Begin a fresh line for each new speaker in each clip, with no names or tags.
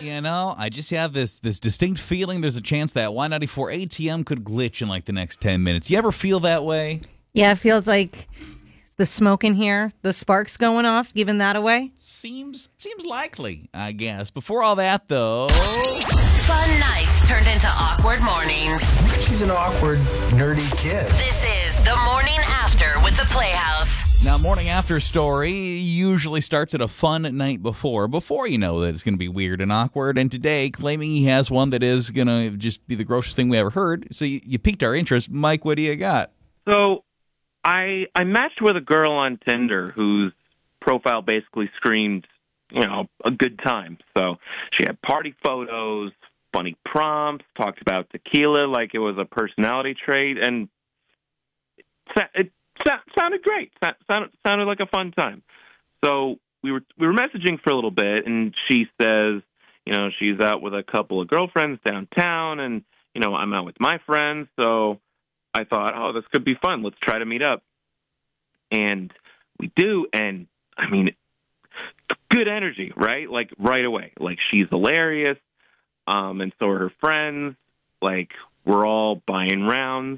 I just have this distinct feeling there's a chance that Y94 ATM could glitch in like the next 10 minutes. You ever feel that way?
Yeah, it feels like the smoke in here, the sparks going off, giving that away.
Seems likely, I guess. Before all that, though...
Fun nights turned into awkward mornings.
He's an awkward, nerdy kid.
This is The Morning After with The Playhouse.
Now, morning after story usually starts at a fun night before you know that it's going to be weird and awkward. And today, claiming he has one that is going to just be the grossest thing we ever heard. So you piqued our interest. Mike, what do you got?
So I matched with a girl on Tinder whose profile basically screamed, a good time. So she had party photos, funny prompts, talked about tequila like it was a personality trait, and it sounded great. Sounded like a fun time. So we were messaging for a little bit, and she says, she's out with a couple of girlfriends downtown, and I'm out with my friends. So I thought, this could be fun. Let's try to meet up. And we do, and I mean, good energy, right? Like right away. Like she's hilarious, and so are her friends. Like we're all buying rounds.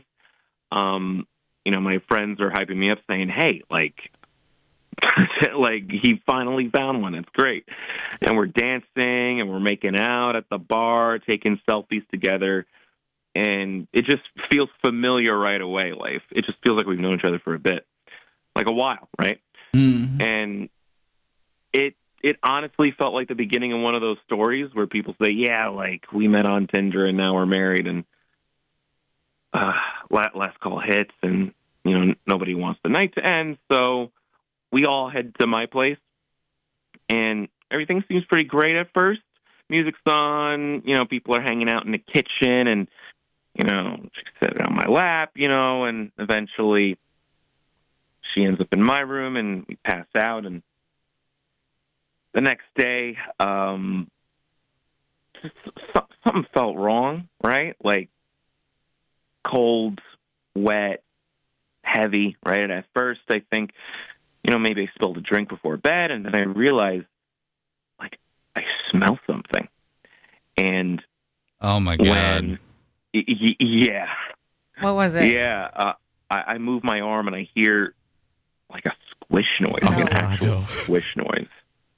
My friends are hyping me up, saying, "Hey, like he finally found one. It's great." And we're dancing and we're making out at the bar, taking selfies together, and it just feels familiar right away. Like it just feels like we've known each other for a bit, like a while, right? Mm-hmm. And it honestly felt like the beginning of one of those stories where people say, "Yeah, like we met on Tinder and now we're married," and last call hits, and nobody wants the night to end, so we all head to my place, and everything seems pretty great at first. Music's on, people are hanging out in the kitchen, and she sat on my lap, and eventually she ends up in my room, and we pass out, and the next day, something felt wrong, right? Like cold, wet, heavy, right? And at first, I think, maybe I spilled a drink before bed, and then I realized, like, I smell something. And
oh my God.
Yeah.
What was it?
Yeah. I move my arm, and I hear, like, a squish noise, like an actual squish noise.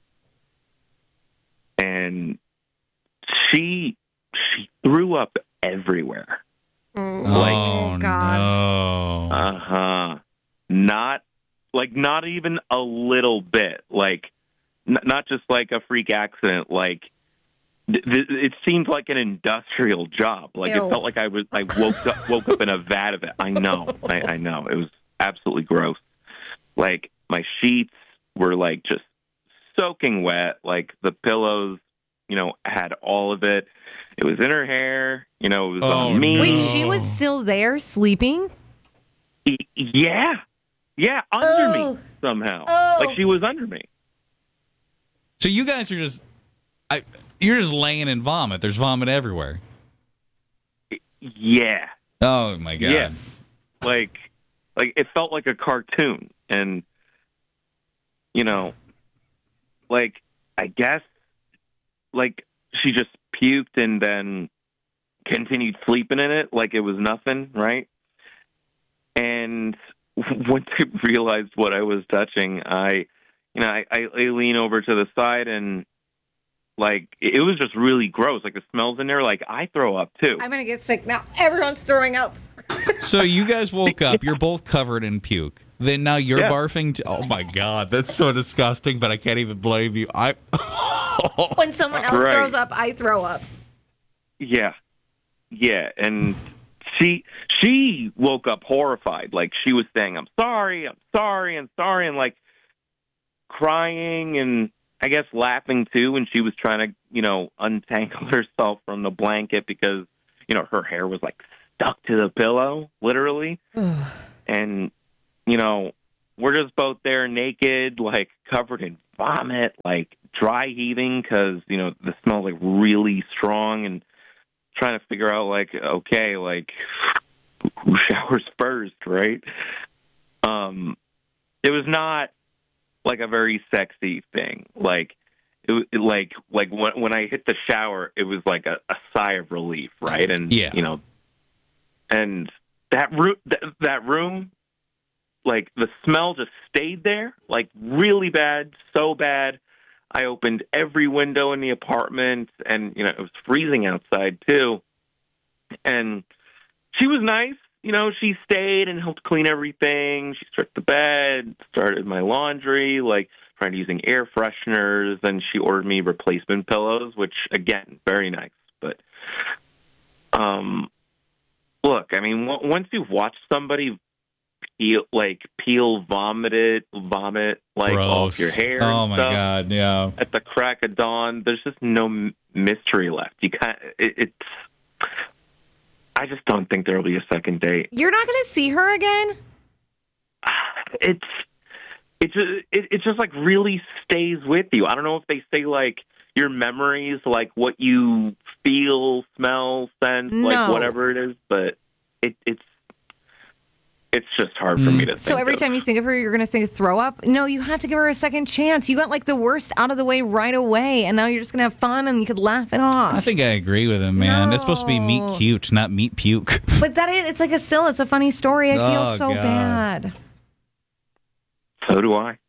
And she threw up everywhere.
Oh,
God.
no.
Not even a little bit. Like, not just like a freak accident. Like, it seemed like an industrial job. Like,
Ew.
It felt like I woke up in a vat of it. I know. It was absolutely gross. Like, my sheets were, like, just soaking wet. Like, the pillows, had all of it. It was in her hair. It was on me.
Wait, she was still there sleeping?
Yeah. Yeah, under me somehow. Like she was under me.
So you guys are you're just laying in vomit. There's vomit everywhere.
Yeah.
Oh my God.
Yeah. Like it felt like a cartoon, and like I guess like she just puked and then continued sleeping in it like it was nothing, right? And once I realized what I was touching, I lean over to the side, and like it was just really gross. Like the smells in there, like I throw up too.
I'm gonna get sick now. Everyone's throwing up.
So you guys woke up. You're both covered in puke. Then now you're barfing. Oh my God, that's so disgusting. But I can't even blame you.
When someone else throws up, I throw up.
Yeah, and she woke up horrified. Like she was saying, I'm sorry, and like crying and I guess laughing too when she was trying to, untangle herself from the blanket because, her hair was like stuck to the pillow, literally. And, we're just both there naked, like covered in vomit, like dry heaving because, the smell's like really strong, and trying to figure out like, okay, like who showers first, right? It was not like a very sexy thing. Like like when I hit the shower, it was like a sigh of relief, right? And
Yeah.
And that room, like the smell just stayed there, like really bad, so bad. I opened every window in the apartment, and it was freezing outside too. And she was nice, she stayed and helped clean everything. She stripped the bed, started my laundry, like tried using air fresheners, and she ordered me replacement pillows, which again, very nice. But look, I mean, once you've watched somebody vomit like
Gross.
off your hair.
Oh
and
my
stuff,
God, yeah.
at the crack of dawn, there's just no mystery left. You can't. I just don't think there will be a second date.
You're not going to see her again?
It just like really stays with you. I don't know if they say like your memories, like what you feel, smell, sense,
No.
like whatever it is, but it's just hard for me to think
So every time you think of her, you're going to think of throw up? No, you have to give her a second chance. You got like the worst out of the way right away, and now you're just going to have fun and you could laugh it off.
I think I agree with him, man.
No.
It's supposed to be meet cute, not meet puke.
But it's like it's a funny story. I feel
Oh,
so
God.
bad.
So do I.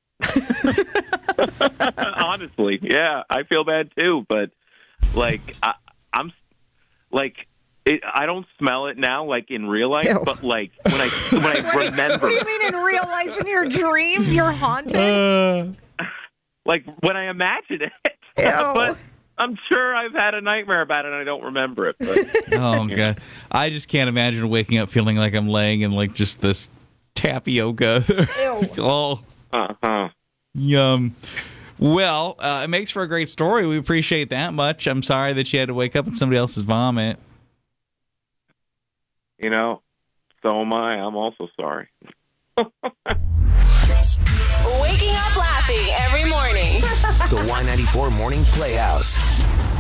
Honestly, yeah, I feel bad too. But like, I'm like, I don't smell it now, like in real life.
Ew.
But like when I remember,
What do you mean in real life? In your dreams, you're haunted?
like when I imagine it.
Ew.
But I'm sure I've had a nightmare about it and I don't remember it. But
Oh, God. I just can't imagine waking up feeling like I'm laying in like just this tapioca. Oh, yum. Well, it makes for a great story. We appreciate that much. I'm sorry that you had to wake up in somebody else's vomit.
so am I. I'm also sorry.
Waking up laughing every morning.
The Y94 Morning Playhouse.